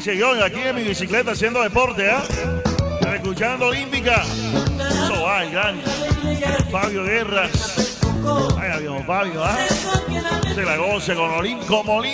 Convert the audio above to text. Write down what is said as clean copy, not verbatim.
Dice yo, aquí en mi bicicleta haciendo deporte, ¿ah? Escuchando Olímpica. Eso va, el gran Fabio Guerras. Vaya, viejo Fabio, ¿ah? Se la goce con Olímpica.